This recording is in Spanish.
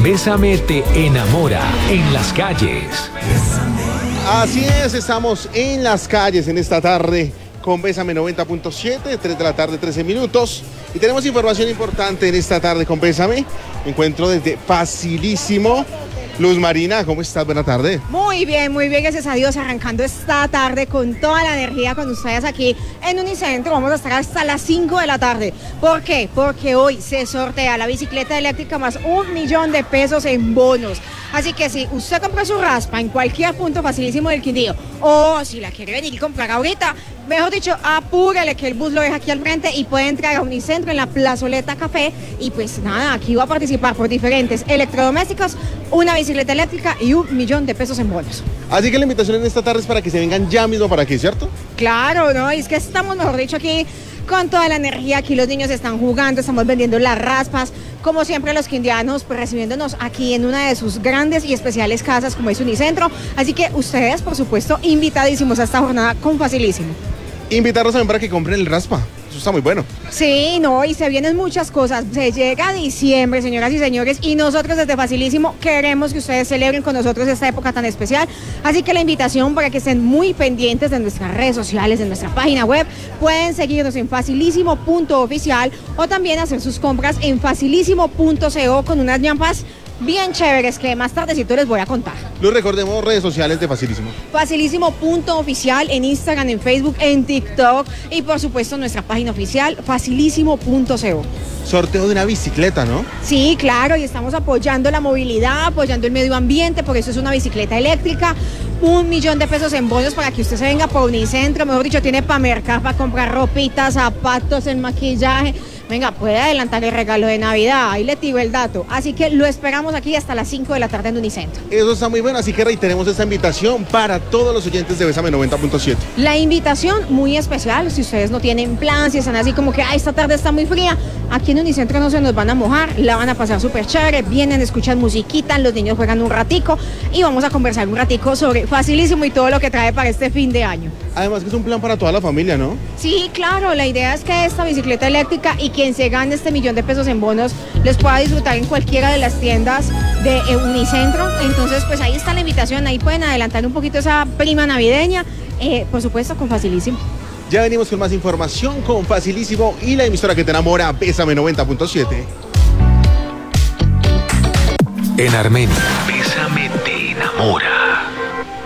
Bésame te enamora en las calles. Así es, estamos en las calles en esta tarde con Bésame 90.7, 3 de la tarde, 13 minutos. Y tenemos información importante en esta tarde con Bésame. Me encuentro desde Facilísimo. Luz Marina, ¿cómo estás? Buena tarde. Muy bien, gracias a Dios, arrancando esta tarde con toda la energía con ustedes aquí en Unicentro. Vamos a estar hasta las 5 de la tarde. ¿Por qué? Porque hoy se sortea la bicicleta eléctrica más $1.000.000 en bonos. Así que si usted compra su raspa en cualquier punto Facilísimo del Quindío, o si la quiere venir y comprar ahorita, mejor dicho, apúrele que el bus lo deja aquí al frente y puede entrar a Unicentro en la Plazoleta Café. Y pues nada, aquí va a participar por diferentes electrodomésticos, una bicicleta eléctrica y $1.000.000 en bonos. Así que la invitación en esta tarde es para que se vengan ya mismo para aquí, ¿cierto? Claro, ¿no? Y es que estamos, mejor dicho, aquí con toda la energía. Aquí los niños están jugando, estamos vendiendo las raspas. Como siempre, los quindianos pues, recibiéndonos aquí en una de sus grandes y especiales casas como es Unicentro. Así que ustedes, por supuesto, invitadísimos a esta jornada con Facilísimo. Invitarlos también para que compren el raspa. Eso está muy bueno. Sí, no, y se vienen muchas cosas. Se llega a diciembre, señoras y señores, y nosotros desde Facilísimo queremos que ustedes celebren con nosotros esta época tan especial. Así que la invitación para que estén muy pendientes de nuestras redes sociales, de nuestra página web. Pueden seguirnos en facilísimo.oficial o también hacer sus compras en facilísimo.co con unas ñampas bien chéveres que más tardecito les voy a contar. Lo recordemos, redes sociales de Facilísimo. Facilísimo.oficial en Instagram, en Facebook, en TikTok y por supuesto nuestra página oficial facilísimo.co. Sorteo de una bicicleta, ¿no? Sí, claro, y estamos apoyando la movilidad, apoyando el medio ambiente, por eso es una bicicleta eléctrica, $1.000.000 en bonos para que usted se venga por Unicentro, mejor dicho, tiene para mercar, para comprar ropitas, zapatos, el maquillaje. Venga, puede adelantar el regalo de Navidad, ahí le tiro el dato. Así que lo esperamos aquí hasta las 5 de la tarde en Unicentro. Eso está muy bueno, así que reiteremos esta invitación para todos los oyentes de Bésame 90.7. La invitación muy especial, si ustedes no tienen plan, si están así como que esta tarde está muy fría, aquí en Unicentro no se nos van a mojar, la van a pasar súper chévere, vienen, escuchan musiquita, los niños juegan un ratico y vamos a conversar un ratico sobre Facilísimo y todo lo que trae para este fin de año. Además que es un plan para toda la familia, ¿no? Sí, claro, la idea es que esta bicicleta eléctrica y quien se gane este $1.000.000 en bonos les pueda disfrutar en cualquiera de las tiendas de Unicentro. Entonces, pues ahí está la invitación, ahí pueden adelantar un poquito esa prima navideña, por supuesto con Facilísimo. Ya venimos con más información con Facilísimo y la emisora que te enamora, Bésame 90.7. En Armenia, Bésame te enamora.